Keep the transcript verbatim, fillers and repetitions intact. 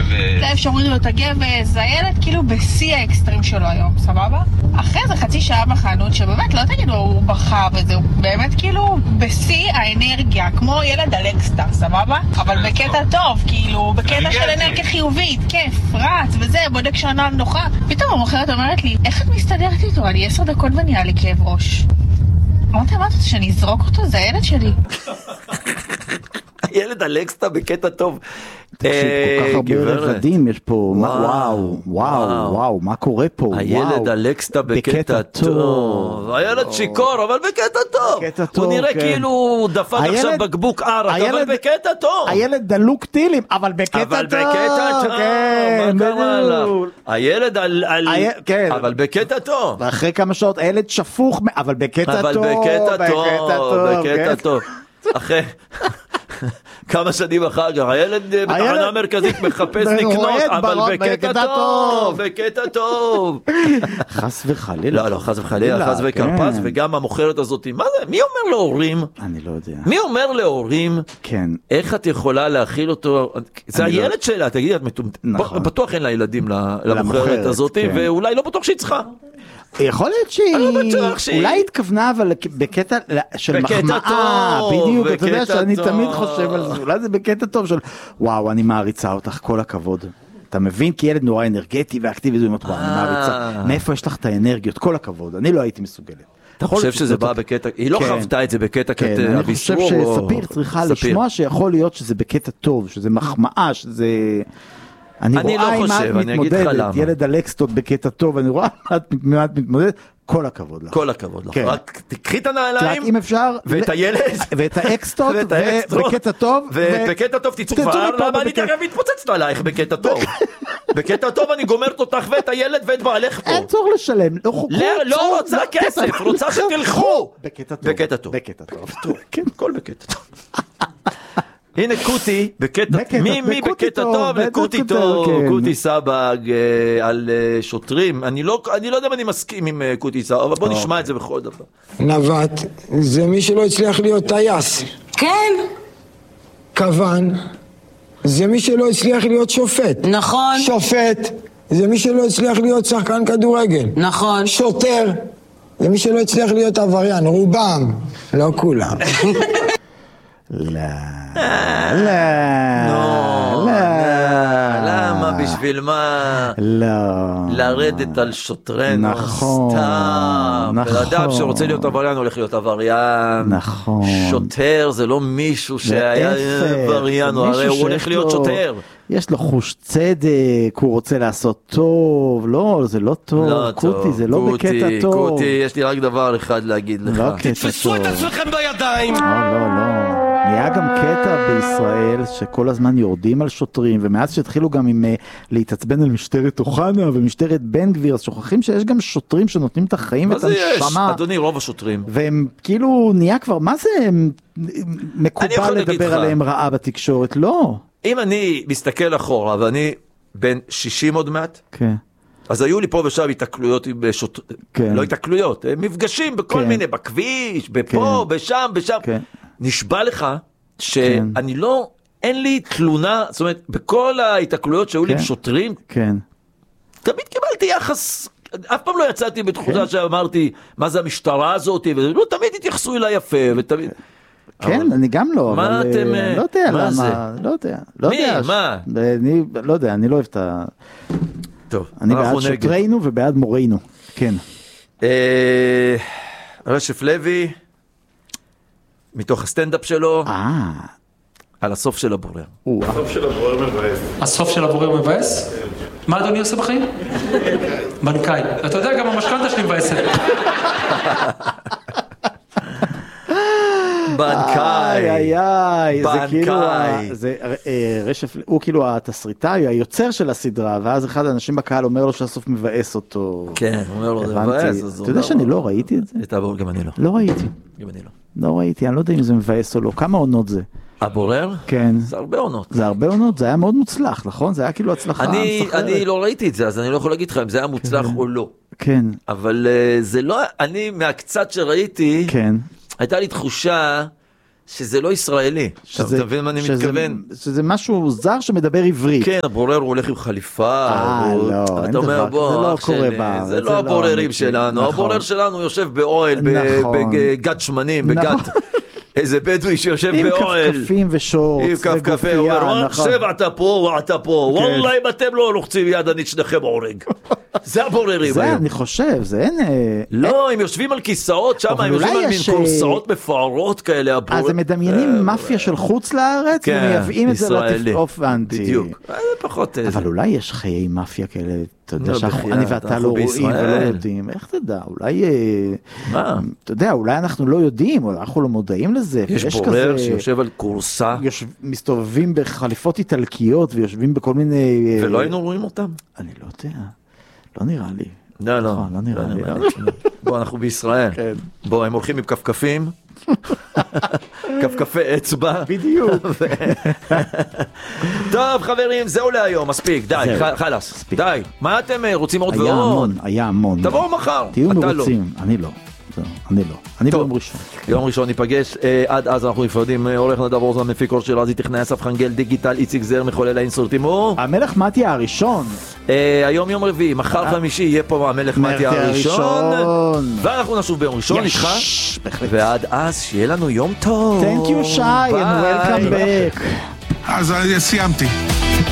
כאב שהורידו לו את הגבס, הילד כאילו בשיא האקסטרים שלו היום, סבבה? אחרי זה חצי שעה בחנות, שבאמת לא תגידו הוא בכה וזה, הוא באמת כאילו בשיא האנרגיה, כמו ילד על אקסטר, סבבה? אבל בקטע טוב, כאילו, בקטע של אנרגיה חיובית, כיף, רץ וזה, בודק שענה על נוחה. פתאום המוכרת אומרת לי, איך את מסתדרת איתו? אני עשר דקות ונהיה לי כאב ראש. אמרתי, אמרת שאני אזרוק אותו? זה הילד שלי. ילד אלכסטה בקטע טוב. תקשיב, כל כך הרבה רבדים יש פה, וואו, וואו, וואו, מה קורה פה? הילד אלכסטה בקטע טוב. הילד שיקור, אבל בקטע טוב. הוא נראה כאילו הוא דפק עכשיו בקבוק ערק, אבל בקטע טוב. הילד דלוק טילים, אבל בקטע טוב. אבל בקטע טוב. כן, בדיוק. הילד אבל בקטע טוב. ואחרי כמה שעות הילד שפוך, אבל בקטע טוב. אבל בקטע טוב, בקטע טוב. אחרי כמה שנים אחר כך, הילד בתחנה המרכזית מחפש לקנות, אבל בקטע טוב, בקטע טוב. חס וחלילה. לא, לא, חס וחלילה, חס וקרפס, וגם המוכרת הזאת, מה זה? מי אומר להורים? אני לא יודע. מי אומר להורים? כן. איך את יכולה להכיל אותו? זה הילד שלה, תגידי, בטוח אין לה ילדים למוכרת הזאת, ואולי לא בטוח שהיא צריכה. יכול להיות שהיא אולי התכוונה אבל בקטע של מחמאה, בדיוק, אתה יודע שאני תמיד חושב על זה, אולי זה בקטע טוב של וואו אני מעריצה אותך, כל הכבוד, אתה מבין? כי ילד נורא אנרגטי ואקטיבי, אני מעריצה, מאיפה יש לך את האנרגיות? כל הכבוד, אני לא הייתי מסוגלת. אתה חושב שזה בא בקטע, היא לא חוותה את זה בקטע הביסור? אני חושב שספיר צריכה לשמוע שיכול להיות שזה בקטע טוב, שזה מחמאה, שזה... אני, אני רואה לא חושב, אני אגיד לך למה. ילד אלכסטות בקטע טוב, אני רואה מה את מתמודדת, כל הכבוד לך. כל הכבוד לך. כן. רק תקחי את הנעליים, אם אפשר, ואת הילד, ואת האקסטות, ובקטע טוב. ובקטע טוב תצאו כבר, למה אני תכף מתפוצצת עלייך בקטע טוב. בקטע טוב אני גומרת אותך ואת הילד ואת בעלך פה. אין צורך לשלם. לא רוצה כסף, רוצה שתלכו. בקטע טוב. בקטע טוב. בקטע טוב. כן, כל בקטע טוב. הנה קוטי, מי בקטע טוב, לקוטי טוב, קוטי סבג על שוטרים, אני לא יודע אם אני מסכים עם קוטי סבג, אבל בוא נשמע את זה בכל דבר. נווט, זה מי שלא הצליח להיות טייס. כן. כוון, זה מי שלא הצליח להיות שופט. נכון. שופט, זה מי שלא הצליח להיות שחקן כדורגל. נכון. שוטר, זה מי שלא הצליח להיות עבריין, רובם, לא כולם. לא, לא, לא, למה, בשביל מה? לא. לרדת על שוטרנו, נכון, סתם. נכון. אדם שרוצה להיות עבריין הולך להיות עבריין. נכון. שוטר זה לא מישהו שהיה עבריין, הרי הוא הולך להיות שוטר. יש לו חוש צדק, הוא רוצה לעשות טוב, לא, זה לא טוב, לא קוטי, טוב. זה לא קוטי, בקטע טוב. קוטי, יש לי רק דבר אחד להגיד לך. לא קטע תתפסו טוב. את עצמכם בידיים. לא, לא, לא. נהיה גם קטע בישראל שכל הזמן יורדים על שוטרים, ומאז שהתחילו גם עם uh, להתעצבן על משטרת אוחנה ומשטרת בן גביר, אז שוכחים שיש גם שוטרים שנותנים את החיים ואת הנשמה. מה זה יש? אדוני, רוב השוטרים. והם כאילו נהיה כבר, מה זה מקובל לדבר עליהם רעה בתקשורת? לא. אם אני מסתכל אחורה, ואני בן שישים עוד מעט, כן. אז היו לי פה ושם התקלויות עם שוטרים, כן. לא התקלויות, מפגשים בכל כן. מיני, בכביש, בפה, כן. בשם, בשם. כן. נשבע לך שאני לא, אין לי תלונה, זאת אומרת, בכל ההתקלויות שהיו לי עם שוטרים, כן. תמיד קיבלתי יחס, אף פעם לא יצאתי בתחושה שאמרתי, מה זה המשטרה הזאת, ולא תמיד התייחסו אליי יפה, ותמיד... כן, אני גם לא, מה אבל אתם... לא יודע מה זה? למה, לא יודע. לא מי? יודע. מה? אני לא יודע, אני לא אוהב את ה... טוב, אני בעד אנחנו נגד. שוטרינו ובעד מורינו, כן. אה, רשף לוי, מתוך הסטנדאפ שלו, אה. על הסוף של הבורר. הסוף של הבורר מבאס. הסוף של הבורר מבאס? מה אדוני עושה בחיים? בנקאי. אתה יודע, גם המשכנתה שלי מבאסת. בנקאי. איי, איי, זה כאילו, בנקאי. זה רשף, הוא כאילו התסריטאי, היוצר של הסדרה, ואז אחד האנשים בקהל אומר לו שהסוף מבאס אותו. כן, הוא אומר לו, זה מבאס. אתה יודע שאני לא ראיתי את זה? את הבורר, גם אני לא. לא ראיתי. גם אני לא. לא ראיתי, אני לא יודע אם זה מבאס או לא. כמה עונות זה? הבורר? כן. זה הרבה עונות. זה הרבה עונות, זה היה מאוד מוצלח, נכון? זה היה כאילו הצלחה מסחררת. אני לא ראיתי את זה, אז אני לא יכול להגיד לך אם זה היה מוצלח או לא. כן. אבל זה לא, אני מהקצת שראיתי, כן. הייתה לי תחושה שזה לא ישראלי. שזה, אתה מבין מה אני שזה, מתכוון? שזה משהו זר שמדבר עברית. כן, הבורר הוא הולך עם חליפה. אה, הוא... לא, אתה אין אומר, דבר, בוא, זה לא קורה שלי, בה. זה, זה לא לא הבוררים אמיתי. שלנו, נכון. הבורר שלנו יושב באוהל, נכון. בגת שמנים, בגת... נכון. איזה בדואי שיושב עם באוהל. עם כפכפים ושורץ. עם כפכפים, הוא אומר, שב אתה פה ואתה פה, כן. וואלה אם אתם לא לוחצים יד אני אצלכם הורג. זה הבוררים זה היום. אני חושב, זה אין... לא, הם יושבים על כיסאות שם, הם יושבים על מין קורסאות מפוארות כאלה. אז הם מדמיינים מאפיה של חוץ לארץ, ומייבאים את זה לתפעוף ואנטי. בדיוק. זה פחות... אבל אולי יש חיי מאפיה כאלה, אתה יודע שאני ואתה לא רואים ולא יודעים, איך תדע, אולי... מה? אתה יודע, אולי אנחנו לא יודעים, אנחנו לא מודעים לזה. יש בורר שיושב על קורסה. מסתובבים בחליפות איטלקיות ויושבים בכל מיני... ולא היינו רואים אותם? אני לא יודע. לא נראה לי. לא, לא. לא נראה לי. בוא, אנחנו בישראל. בוא, הם הולכים עם כפכפים. כפכפי אצבע. בדיוק. טוב, חברים, זהו להיום. מספיק, די, חלאס. די. מה אתם רוצים עוד ועוד? היה המון, היה המון. תבואו מחר. תהיו מרוצים. אני לא. אני לא. אני ביום ראשון. יום ראשון ניפגש, עד אז אנחנו נפרדים. עורך נדב רוזמן, מפיק אור של רזי, טכנאי אסף חנגל, דיגיטל, איציק זר, מחולל האינסול תימור. המלך מתיה הראשון. היום יום רביעי, מחר חמישי יהיה פה המלך מתיה הראשון. ואנחנו נשוב ביום ראשון איתך. ועד אז שיהיה לנו יום טוב. Thank you, שי, and welcome back. אז סיימתי.